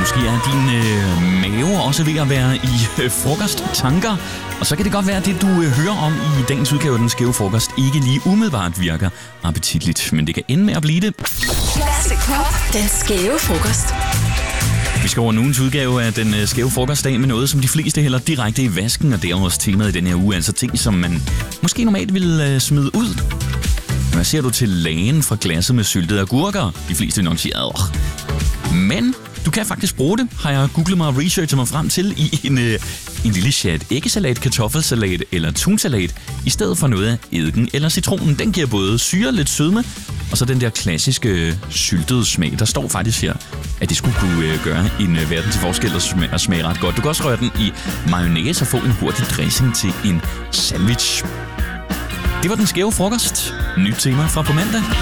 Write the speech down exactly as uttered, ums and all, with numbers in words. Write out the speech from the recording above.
Måske er din øh, mave også ved at være i øh, frokosttanker. Og så kan det godt være, at det, du øh, hører om i dagens udgave af Den Skæve Frokost, ikke lige umiddelbart virker appetitligt. Men det kan ende med at blive det. Classic Pop. Den Skæve Frokost. Vi skal over en ugens udgave af Den Skæve Frokostdag med noget, som de fleste hælder direkte i vasken. Og det er også temaet i den her uge. Altså ting, som man måske normalt ville øh, smide ud. Hvad siger du til lagen fra glasset med syltede agurker? De fleste nok siger, Åh. Men du kan faktisk bruge det, har jeg googlet mig og researchet mig frem til, i en, øh, en lille chat æggesalat, kartoffelsalat eller tunsalat, i stedet for noget af eddike eller citronen. Den giver både syre, lidt sødme, og så den der klassiske syltede smag. Der står faktisk her, at det skulle kunne øh, gøre en øh, verden til forskel og smage, og smage ret godt. Du kan også røre den i mayonnaise og få en hurtig dressing til en sandwich. Det var Den Skæve Frokost. Nyt tema fra på mandag.